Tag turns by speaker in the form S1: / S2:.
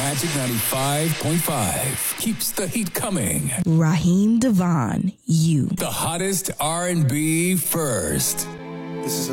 S1: Magic 95.5 keeps the heat coming.
S2: Raheem Devon, you.
S1: The hottest R&B first.
S3: This is